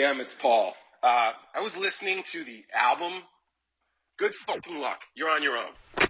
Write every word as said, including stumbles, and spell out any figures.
A M, it's Paul. Uh, I was listening to the album. Good fucking luck. You're on your own.